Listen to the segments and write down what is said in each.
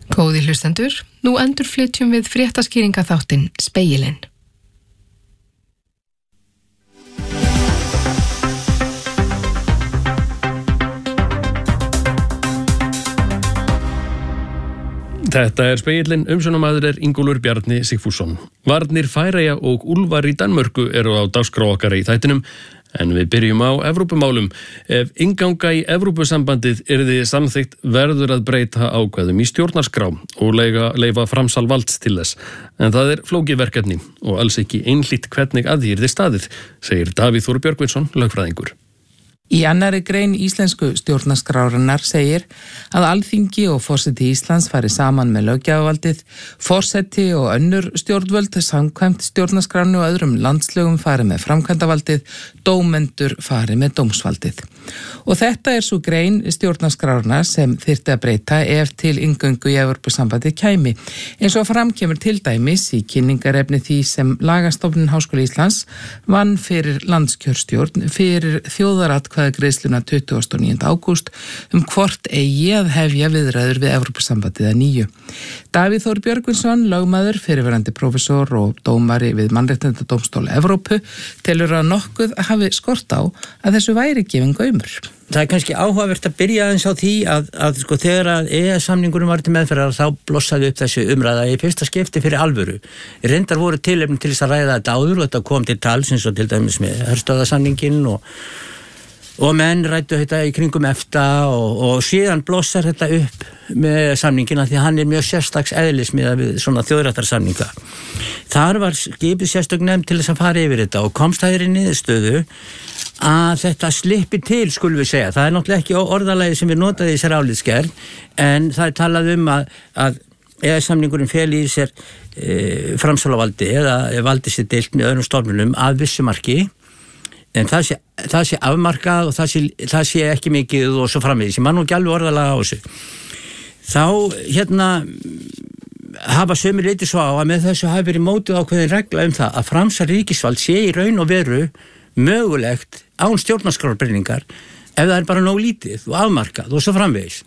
Góðir hlustendur, nú endurflytjum við fréttaskýringaþáttinn Spegilinn. Þetta Spegillinn, umsjónarmaður Ingólfur Bjarni Sigfússon. Varnir Færeyja og úlfar í Danmörku eru á dagskrá okkar í þættinum, en við byrjum á Evrópumálum. Ef innganga í Evrópusambandið yrði samþykkt verður að breyta ákvæðum í stjórnarskrá og leyfa framsal valds til þess. En það flókið verkefni og alls ekki einhlítt hvernig að því yrði staðið, segir Davíð Þór Björgvinsson, lögfræðingur. Í annarri grein íslensku stjórnarskrárinnar segir að Alþingi og forseti Íslands fari saman með löggjafavaldið, forseti og önnur stjórnvöld samkvæmt stjórnarskránu og öðrum landslögum fari með framkvæmdavaldið, dómendur fari með dómsvaldið. Og þetta svo grein stjórnarskrárinnar sem þyrfti að breyta ef til inngöngu í Evrópusambandið kæmi. Eins og framkemur til dæmis í kynningarefni því sem Lagastofnun Háskóla Íslands vann fyrir landskjörstjórn fyrir þjóðaratkvæðagreiðsluna 29. ágúst hvort eigi að hefja viðræður við Evrópusambandið að nýju. Davíð Þór Björgvinsson, lögmaður, fyrirverandi prófessor og dómari við Mannréttindadómstól Evrópu, telur að nokkuð hafi skort á að þessu væri gefin gaumur. Það kannski áhugavert að byrja aðeins á því að þegar að EES-samningurinn var til meðferðar þá blossaði upp þessu umræða í fyrsta skipti fyrir alvöru. Reyndar voru tilefni til þess að ræða þetta áður og þetta kom til tals eins og til dæmis með herstöðarsamninginn og menn ræddu þetta í kringum EFTA og síðan blossar þetta upp með samningina því að hann mjög sérstaks eðlis með við svona þjóðréttarsamninga. Þar var skipið sérstök nefnd til þess að fara yfir þetta og komst það í niðurstöðu að þetta slippi til, skulum við segja. Það náttúrulega ekki orðalagi sem við notaði í þessar álitsgerð, en það talað að EES-samningurinn feli í sér framsalavaldi eða valdi sér deilt með öðrum stofnunum að vissu marki, en það sé afmarkað og það sé ekki mikið og svo framvegis. Ég man nú ekki alveg orðalega á þessu. Þá hafa sömur leiti svo á að með þessu hafi verið mótuð ákveðin regla það að framsal ríkisvald sé í raun og veru mögulegt án stjórnarskrárbreytingar ef það bara nóg lítið og afmarkað og svo framvegis.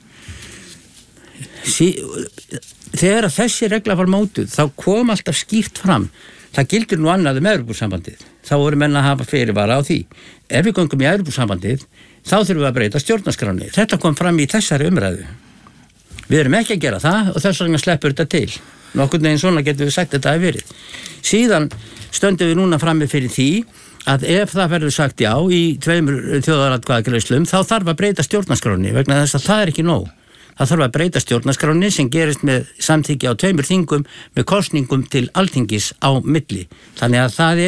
Þegar að þessi regla var mótuð þá kom alltaf skýrt fram. Það gildir nú annað Evrópusambandið. Þá voru menn að hafa fyrirvara á því. Ef við göngum í Evrópusambandið þá þurfum við að breyta stjórnarskráni. Þetta kom fram í þessari umræðu. Við erum ekki að gera það og þess vegna sleppur þetta til. Nokkurn veginn svona getum við sagt þetta hafi verið. Síðan stöndum við núna frammi fyrir því að ef það verður sagt já í 2 þjóðaratkvæðagreiðslum þá þarf að breyta stjórnarskráni vegna þess að það ekki nóg. Það þarf að breyta stjórnarskráni sem gerist með samþykki á 2 þingum með kosningum til Alþingis á milli. Þannig að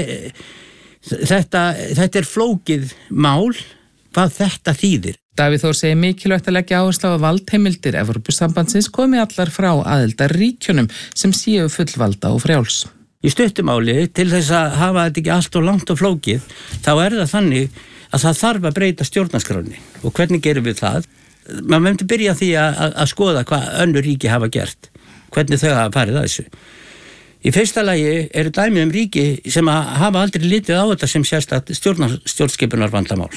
þetta flókið mál hvað þetta þýðir. Davíð Þór segir mikilvægt að leggja áherslu á að valdheimildir Evrópusambandsins komi allar frá aðildarríkjunum sem séu fullvalda og frjáls. Í stuttumáli til þess að hafa þetta ekki allt og langt og flókið þá það þannig að það þarf að breyta stjórnarskráni. Og hvernig gerum við það? Man myndi byrja því að skoða hvað önnur ríki hafa gert, hvernig þau hafa farið að þessu. Í fyrsta lagi eru dæmi ríki sem hafa aldrei litið á þetta sem sérstakt stjórnskipunarvandamál.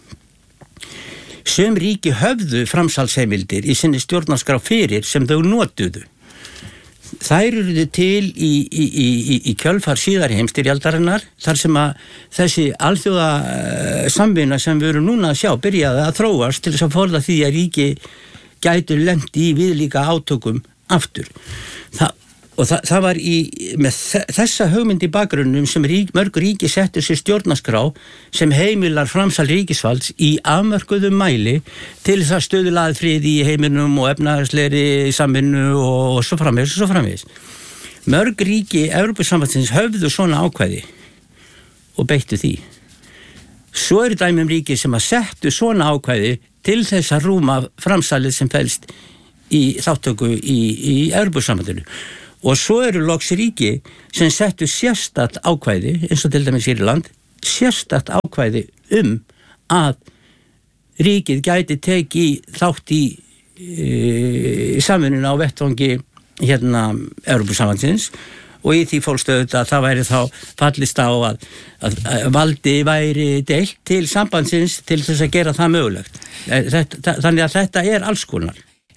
Sum ríki höfðu framsalsheimildir í sinni stjórnarskrá fyrir sem þau notuðu. Þær eru til í kjölfar síðari heimsstyrjaldarinnar þar sem að þessi alþjóða samvinna sem við erum núna að sjá byrjaði að þróast til þess að forða því að ríki gætu lent í viðlíka átökum aftur. Það var með þessa hugmynd í bakgrunnum sem mörg ríki settu sér stjórnarskrá sem heimilar framsal ríkisvalds í afmörkuðum mæli til þess að stuðla að friði í heiminum og efnahagslegri samvinnu og svo framvegis. Mörg ríki Evrópusambandsins höfðu svona ákvæði og beittu því. Svo eru dæmi ríki sem að settu svona ákvæði til þess að rúma framsalið sem felst í þáttöku í Evrópusambandinu. Og svo eru loks ríki sem settu sérstakt ákvæði, eins og til dæmis Írland, sérstakt ákvæði að ríkið gæti tekið þátt í samvinnuna á vettvangi Evrópusambandsins og í því fólst auðvitað að það væri þá fallist á að valdi væri deilt til sambandsins til þess að gera það mögulegt. Þannig að þetta alls konar.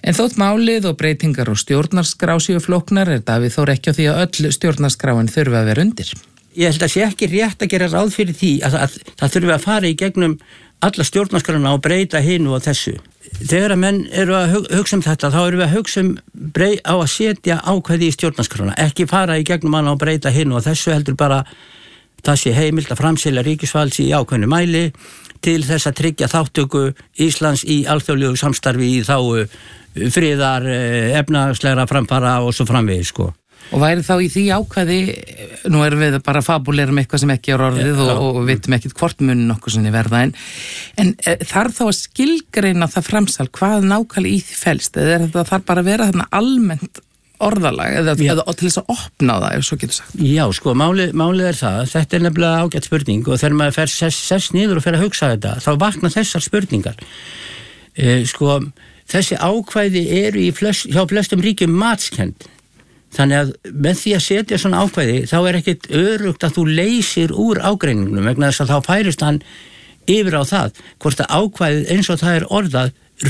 En þótt málið og breytingar og stjórnarskrá séu flóknar Davíð Þór ekki á því að öll stjórnarskráin þurfi að vera undir. Ég held að sé ekki rétt að gera ráð fyrir því að það þurfi að fara í gegnum alla stjórnarskrána og breyta hinu og þessu. Þegar að menn eru að hugsa þetta, þá eru við að hugsa á að setja ákvæði í stjórnarskrána, ekki fara í gegnum hana og breyta hinu og þessu, heldur bara það sé heimilt að framselja ríkisvalds í ákveðnu mæli til þess að tryggja þáttöku Íslands í alþjóðlegu samstarfi í þágu friðar, efnahagslegra framfara og svo framvegis, sko. Og væri þá í því ákvæði, nú erum við bara fabulerum eitthvað sem ekki er orðið og vitum ekkit hvort munin okkur sinni verða en þarf þá að skilgreina það framsal hvað nákvæmlega í því felst eða þetta þarf bara að vera þarna almennt orðalag eða til þess að opna það ef svo getur sagt. Já, sko, málið er það, þetta er nefnilega ágætt spurning og þegar maður fer sess niður og fer að hugsa þetta, þá vakna þessar spurningar. Sko, þessi ákvæði eru hjá flestum ríkjum matskend. Þannig að með því að setja svona ákvæði þá er ekkit örugt að þú leysir úr ágreiningunum vegna þess að þá færist hann yfir á það hvort að ákvæðið eins og það er orðað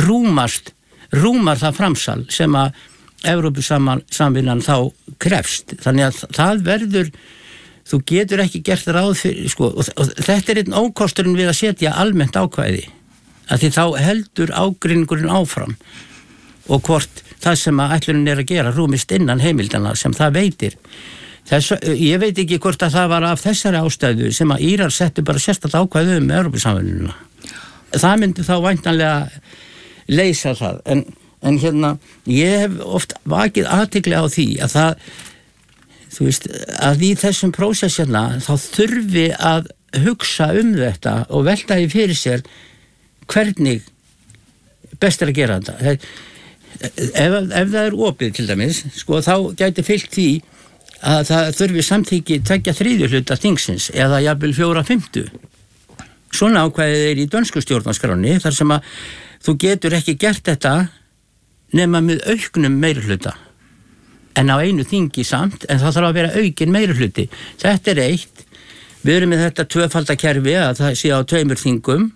rúmar það framsal sem að Evrópusamvinnan þá krefst. Þannig að það verður, þú getur ekki gert ráð fyrir, sko, og þetta er einn ókosturinn við að setja almennt ákvæði að því þá heldur ágreiningurinn áfram og hvort það sem að ætlunin er að gera rúmist innan heimildana sem það veitir. Ég veit ekki hvort að það var af þessari ástæðu sem að Írar settu bara sérstætt ákvæðu Evrópusamvinnuna. Það myndi þá væntanlega leysa það. En hérna, ég hef oft vakið athygli á því að það, þú veist, að í þessum prósess hérna þá þurfi að hugsa þetta og velta því fyrir sér hvernig best er að gera þetta. Ef það er opið til dæmis, sko, þá gæti fylgt því að það þurfi samþykki 2/3 hluta þingsins eða jafnvel 4/5. Svona ákvæðið er í dönsku stjórnarskráni þar sem að þú getur ekki gert þetta nema með auknum meirihluta en á einu þingi samt, en það þarf að vera aukin meirihluti. Þetta er eitt. Við erum með þetta tvöfaldakerfi að það sé á 2 þingum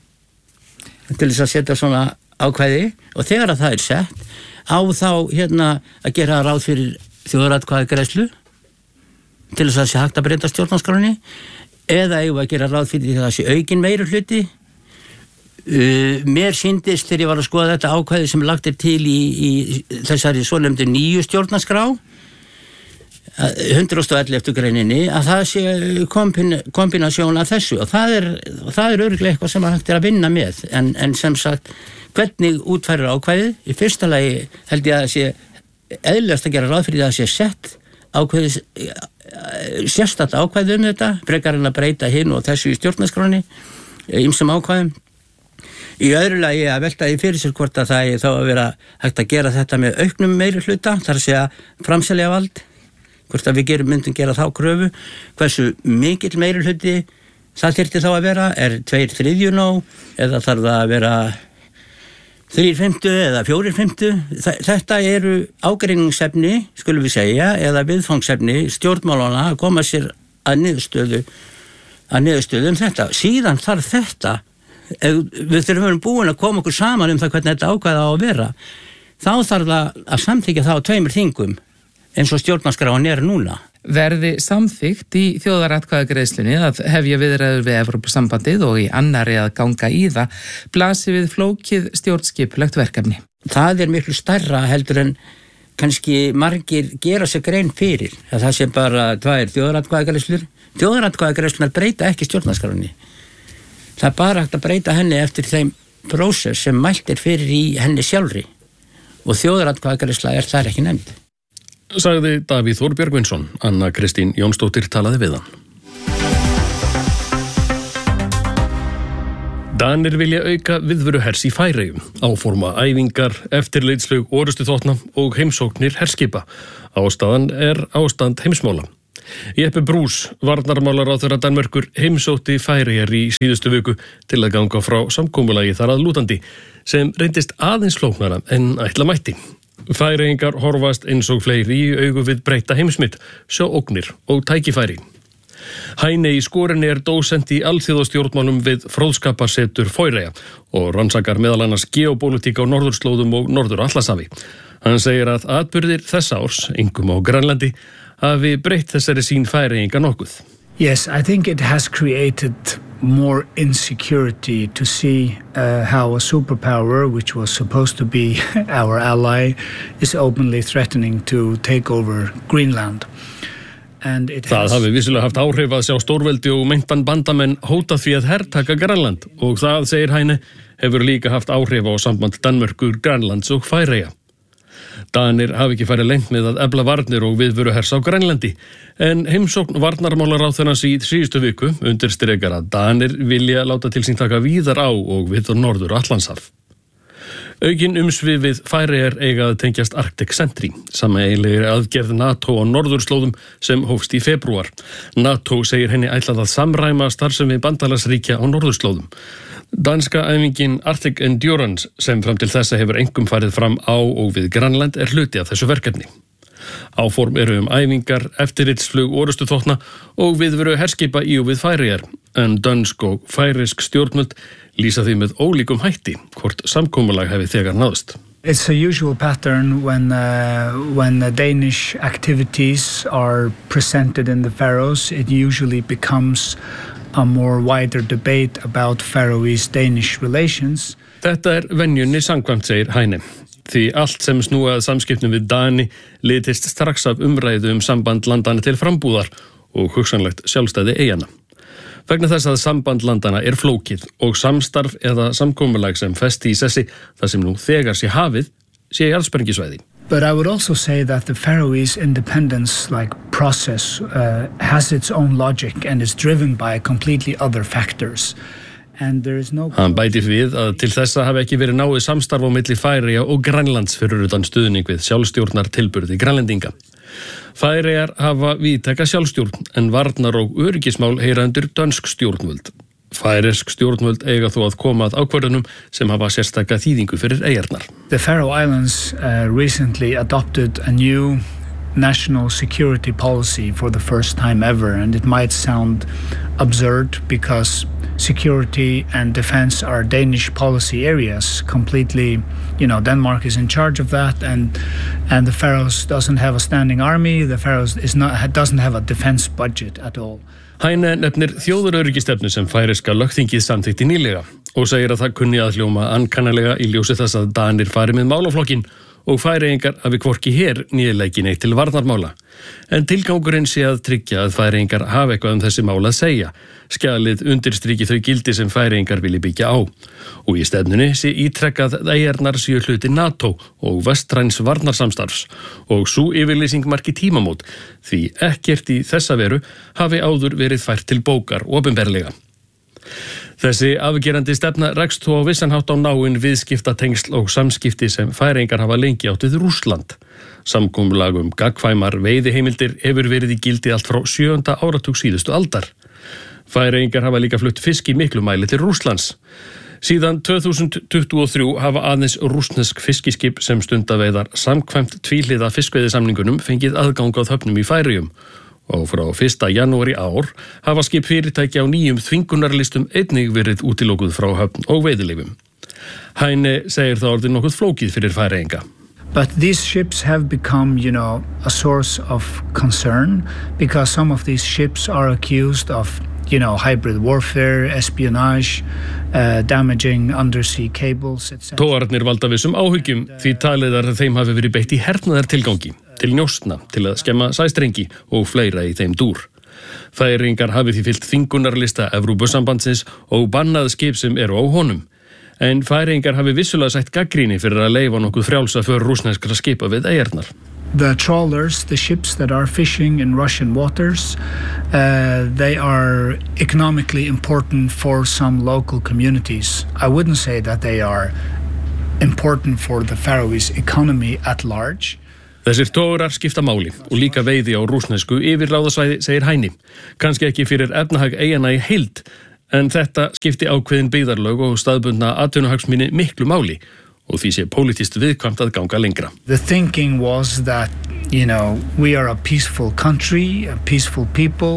til þess að setja svona ákvæði og þegar að það er sett á þá hérna að gera ráð fyrir þjóðaratkvæðagreiðslu til þess að það sé hægt að breyta stjórnarskráni eða eigum að gera ráð fyrir því að það sé aukin meirihluti. Mér sýndist þegar ég var að skoða þetta ákvæði sem lagt er til í þessari svonefndu nýju stjórnarskrá 111. greininni að það sé kombinasjón af þessu og það er örugglega eitthvað sem hægt er að vinna með en sem sagt hvernig útfærir ákvæðið. Í fyrsta lagi held ég að það sé eðlilegast að gera ráð fyrir það að sé sett ákvæðið sérstætt ákvæðið þetta frekar en að breyta hinn og þessu í stjórnarskráni ýmsum ákvæðum. Í öðru lagi að velta því fyrir sér hvort að það er þá að vera hægt að gera þetta með auknum meirihluta, þar að segja framselja vald, hvort að við myndum gera þá kröfu, hversu mikill meirihluti það þyrfti þá að vera, er 2/3 nóg eða þarf það að vera 3/5 eða 4/5. Þetta eru ágreiningsefni, skulum við segja, eða viðfangsefni stjórnmálana að koma sér að niðurstöðu þetta. Síðan þarf þetta, við þurfum búin að koma okkur saman það hvernig þetta ákvæða á að vera, þá þarf það að samþykja það á 2 þingum eins og stjórnarskráin er núna. Verði samþykkt í þjóðaratkvæðagreiðslunni að hefja viðræður við Evrópusambandið og í annarri að ganga í það blasi við flókið stjórnskipulegt verkefni. Það er miklu stærra heldur en kannski margir gera sér grein fyrir að það sé bara 2 þjóðaratkvæðagreiðslur. Þjóðaratkvæðagreiðslunar breyta ekki stjórnarskráinni. Það er bara hægt að breyta henni eftir þeim prósess sem mælt er fyrir í henni sjálfri og þjóðaratkvæðagreiðsla er þar ekki nefnd. Sagði Davíð Þór Björgvinsson. Anna Kristín Jónsdóttir talaði við hann. Danir vilja auka viðveru hers í Færeyjum, áforma æfingar, eftirlitslög orustuþotna og heimsóknir herskipa. Ástæðan er ástand heimsmála. Jeppe Bruus, varnarmálaráðherra Danmerkur, heimsótti Færeyjar í síðustu viku til að ganga frá samkomulagi þar að lútandi, sem reyndist aðeins flóknara en ætla mætti. Færeyingar horfast eins og fleiri í augu við breyta heimsmynd, sjá ógnir og tækifæri. Heine í skorinni dósent í alþjóðastjórnmálum við Fróðskaparsetur Færeyja og rannsakar meðal annars geopólitík á norðurslóðum og Norður-Atlantshafi. Hann segir að atburðir þessa árs, einkum á Grænlandi, hafi breytt þessari sín Færeyinga nokkuð. Yes, I think it has created more insecurity to see how a superpower, which was supposed to be our ally, is openly threatening to take over Greenland. Það hafi vissulega haft áhrif að sjá stórveldi og meintan bandamenn hóta því að hertaka Grænland og það, segir Heine, hefur líka haft áhrif á samband Danmerkur, Grænlands og Færeyja. Danir hafi ekki farið lengt með að efla varnir og viðveru hers á Grænlandi, en heimsókn varnarmálaráðherrans í síðustu viku undirstrikar að Danir vilja láta til sín taka víðar á og við Norður-Atlantshaf. Aukin umsvif við Færeyjar eiga að tengjast Arctic Sentry, sameiginlegri aðgerð NATO á norðurslóðum sem hófst í febrúar. NATO segir henni ætlað að samræma starfsemi bandalagsríkja á norðurslóðum. Danska æfingin Arctic Endurance sem fram til þessa hefur einkum farið fram á og við Grænland hluti af þessu verkefni. Áform eru æfingar, eftirlitsflug orustuþotna og viðveru herskipa í og við Færeyjar, en dönsk og færeysk stjórnvöld lýsa því með ólíkum hætti hvort samkomulag hefði þegar náðst. It's a usual pattern when Danish activities are presented in the Faroes. It usually becomes a more wider debate about Faroese-Danish relations. Þetta venjunni samkvæmt, segir Heine. Því allt sem snúað samskiptum við Dani litist strax af umræðu samband landana til frambúðar og hugsanlegt sjálfstæði eyjanna. Vegna þess að samband landana flókið og samstarf eða samkomulag sem festi í sessi þar sem nú þegar sé hafið sé jarðsprengjusvæði. But I would also say that the Faroese independence process has its own logic and is driven by completely other factors. Hann bætir við að til þessa hafi ekki verið náið samstarf á milli Færeyja og Grænlands fyrir utan stuðning við sjálfstjórnar tilburði Grænlendinga. Færeyjar hafa víðtæka sjálfstjórn en varnar og öryggismál heyra undir dönsk stjórnvöld. Færeysk stjórnvöld eiga þó að koma að ákvörðunum sem hafa sérstaka þýðingu fyrir eyjarnar. The Faroe Islands recently adopted a new national security policy for the first time ever, and it might sound absurd because security and defense are Danish policy areas completely. Denmark is in charge of that, and the Faroes doesn't have a standing army. The Faroes doesn't have a defense budget at all. Heine nefnir þjóðaröryggistefnu sem færeyska lögþingið samþykkti nýlega og segir að það kunni að hljóma ankannalega í ljósi þess að Danir fari með málaflokkin og Færeyingar hafi hvorki her nýleiki neitt til varnarmála. En tilgangurinn sé að tryggja að Færeyingar hafi eitthvað þessi mál að segja. Skjalið undirstriki þau gildi sem Færeyingar vilji byggja á. Og í stefnunni sé ítrekkað eyjarnar séu hluti NATO og vestræns varnarsamstarfs og sú yfirlýsing marki tímamót því ekkert í þessa veru hafi áður verið fært til bókar opinberlega. Þessi afgerandi stefna rekst þó á vissan hátt á náin viðskiptatengsl og samskipti sem Færeyingar hafa lengi átt við Rússland. Samkomulag gagnkvæmar veiðiheimildir hefur verið í gildi allt frá 7. áratug síðustu aldar. Færeyingar hafa líka flutt fisk í miklu mæli til Rússlands. Síðan 2023 hafa aðeins rússnesk fiskiskip sem stunda veiðar samkvæmt tvíhliða fiskveiðisamningunum fengið aðgang á höfnum í Færeyjum. Og frá 1. janúar í ár hafa skip fyrirtæki á nýjum þvingunarlistum einnig verið útilokuð frá höfn og veiðileyfum. Heine segir það orðið nokkuð flókið fyrir Færeyinga. But these ships have become, a source of concern because some of these ships are accused of, hybrid warfare, espionage, damaging undersea cables, etc. Togararnir valda vissum áhyggjum því talið að þeim hafi verið beitt í hernaðartilgangi, til njósna, til að skemma sæstrengi og fleira í þeim dúr. Færeyingar hafi því fylgt þvingunarlista Evrópusambandsins og bannað skip sem eru á honum. En Færeyingar hafi vissulega sætt gagnrýni fyrir að leyfa nokkuð frjálsa för rússneskra skipa við eyjarnar. The trawlers, the ships that are fishing in Russian waters, they are economically important for some local communities. I wouldn't say that they are important for the Faroese economy at large. Þessir togarar skipta máli og líka veiði á rússnesku yfirráðasvæði, segir Heine. Kannski ekki fyrir efnahag eyjanna í heild, en þetta skipti ákveðin byggðarlög og staðbundna atvinnuhagsmuni miklu máli og því sé pólitískt viðkvæmt að ganga lengra. The thinking was that, we are a peaceful country, a peaceful people.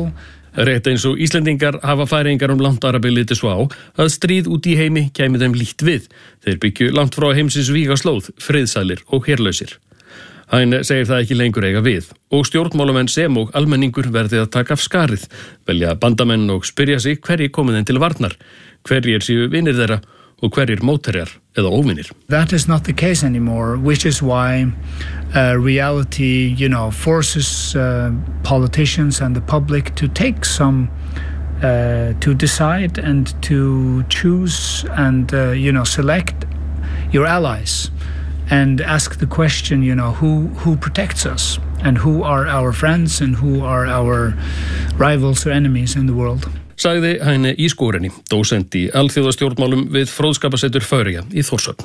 Rétt eins og Íslendingar hafa Færeyingar langt árabil litið svo á að stríð út í heimi kæmi þeim lítt við. Þeir byggju langt frá heimsins vígaslóð, friðsælir og herlausir. Hann segir það ekki lengur eiga við og stjórnmálamenn sem og almenningur verði að taka af skarið, velja bandamenn og spyrja sig hverjir komið þeim til varnar, hverjir séu vinir þeirra og hverjir mótherjar eða óvinir. That is not the case anymore, which is why reality, forces politicians and the public to take some, to decide and to choose and, select your allies. And ask the question, who protects us and who are our friends and who are our rivals or enemies in the world. Sagði Heine í Skórenni, dósent í alþjóðastjórnmálum við Fróðskaparsetur Færeyja í Þórshöfn.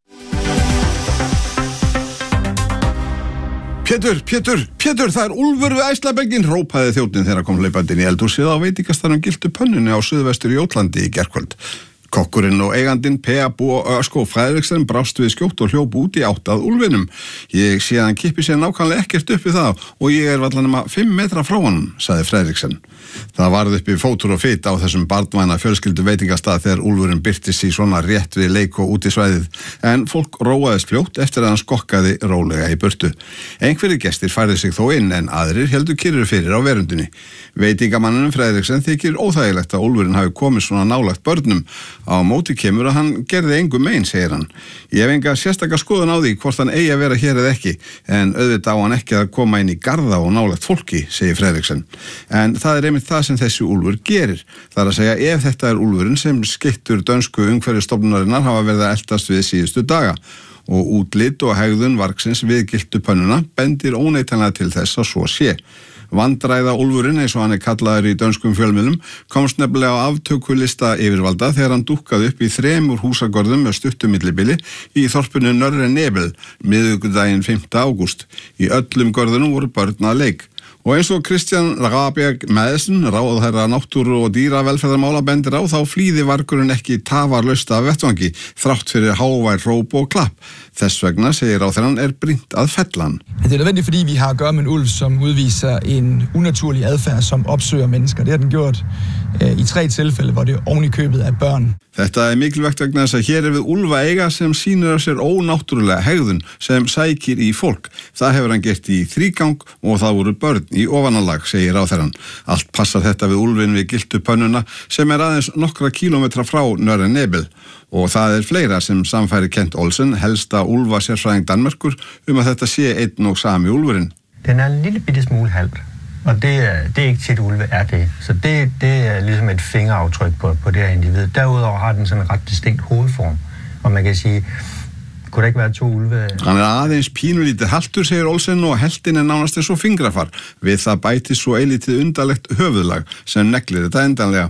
Pétur, það úlfur við Æslabelginn, rópaði þjónninn þegar kom hlaupandi inn í eldhúsið á veitingastaðnum Gyltu pönnunni á suðvestur Jótlandi í gærkvöld. Kokkurinn og eigandinn P.A. Bo Ösko Fræðriksen brást við skjótt og hljóp út í átt að úlfinum. Ég sé að hann kippi sér nákvæmlega ekkert upp við það og ég varla nema 5 metra frá honum, sagði Fræðriksen. Það varð uppi fótur og fit á þessum barnvæna fjölskyldu veitingastað þegar úlfurinn birtist í svona rétt við leik og út í svæðið, en fólk róaðist fljótt eftir að hann skokkaði rólega í burtu. Einhverjir gestir færðu sig þó inn en aðrir heldur kyrrir fyrir á verundinni. Veitingamannunum Fræðriksen þykir óþægilegt að úlfurinn hafi komið svona nálægt börnum. Á móti kemur að hann gerði engu mein, segir hann. Ég hef enga sérstaka skoðun á því hvort hann eigi að vera hér eða ekki, en auðvitað á hann ekki að koma inn í garða og nálægt fólki, segir Fræðriksen. En það er einmitt það sem þessi úlfur gerir. Það er að segja ef þetta er úlfurinn sem skyttur dönsku umhverfisstofnunarinnar hafa verið að eltast við síðustu daga. Og útlit og hegðun vargsins við Gyltu pönnuna bendir óneitanlega til þess að svo sé. Vandræða úlfurinn, eins og hann er kallaður í dönskum fjölmiðlum, komst nefnilega á aftökulista yfirvalda þegar hann dúkkaði upp í 3 húsagörðum með stuttu millibili í þorpinu Nørre Nebel, miðvikudaginn 5. ágúst. Í öllum görðunum voru börn að leik. Og eins og Kristján Rabjerg Madsen, ráðherra náttúru og dýravelferðarmála bendir á, þá flýði vargurinn ekki tafarlaust af vettvangi, þrátt fyrir hávær hróp og klapp. Þess vegna, segir ráðherrann, er brýnt að fella hann. Det er nødvendigt, fordi vi har at gøre med en ulv, som udviser en unaturlig adfærd, som opsøger mennesker. Det har den gjort i 3 tilfælde, hvor det oven i købet af børn. Þetta er mikilvægt vegna þess að hér er við úlfa eiga sem sýnir á sér ónáttúrulega hegðun sem sækir í fólk. Það hefur hann gert í 3 gang og það voru börn í ofanalag, segir ráðherrann. Allt passar þetta við úlfin við Gyltu pönnuna sem er aðeins nokkra kílómetra frá Nørre Nebel. Og það er fleira sem samfæri Kent Olsen, helsta úlfa sérfræðing Danmerkur, að þetta sé einn og sami úlfurinn. Den er en lille bitte smule halvt. Og det er ikke tit ulve er det. Så det er ligesom et fingeraftryk på det her individ. Derudover har den sådan en ret distinkt hovedform. Og man kan sige, kunne det ikke være 2 ulve? Hann er aðeins pínulítið haltur, segir Olsen, og heltin er nánast eins og fingrafar. Við það bætist svo eilítið undarlegt höfuðlag sem neglir þetta endanlega.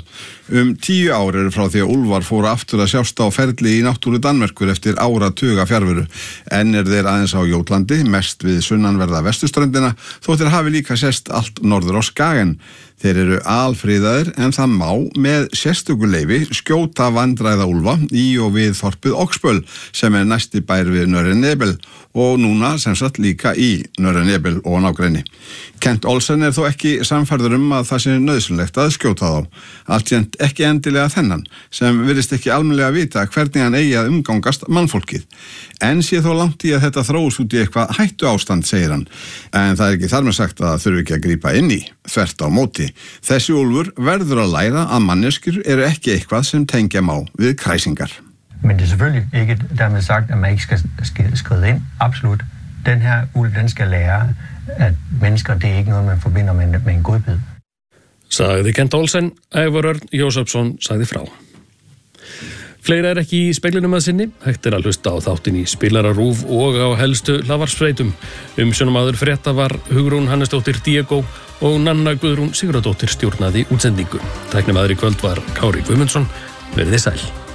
10 ár eru frá því að úlfar fóru aftur að sjást á ferli í náttúru Danmerkur eftir áratuga fjarveru. Enn er þeir aðeins á Jótlandi, mest við sunnanverða vesturströndina, þótt þeir hafi líka sést allt norður á Skagen. Þeir eru alfriðaðir en það má með sérstöku leyfi skjóta vandræða úlfa í og við þorpið Oksböl sem er næsti bær við Nørre Nebel og núna sem sagt líka í Nørre Nebel og nágrenni. Kent Olsen er þó ekki samfærður að það sé nauðsynlegt að skjóta þá. Allt ekki endilega þennan sem virðist ekki almennilega vita hvernig hann eigi að umgangast mannfólkið. En sé þó langt í að þetta þróist út í eitthvað hættu ástand, segir hann. En það er ekki þar með sagt að það þurfi ekki að grípa inn í, þvert á móti. Þessi úlfur verður að læra að manneskjur eru ekki eitthvað sem tengja má við kræsingar. Men det er selvfølgelig ikke dermed sagt, at man ikke skal skride ind. Absolut. Den her ulv, den skal lære, at mennesker, det er ikke noget, man forbinder med en godbid. Sagði Kent Olsen, Ævar Örn Jósefsson sagði frá. Fleira er ekki í speglinum að sinni, hægt er að hlusta á þáttin í Spilararúf og á helstu hlaðvarpsfreitum. Umsjónarmaður frétta var Hugrún Hannesdóttir Diego og Nanna Guðrún Sigurðardóttir stjórnaði útsendingu. Tæknimaður í kvöld var Kári Guðmundsson. Verið þið sæl.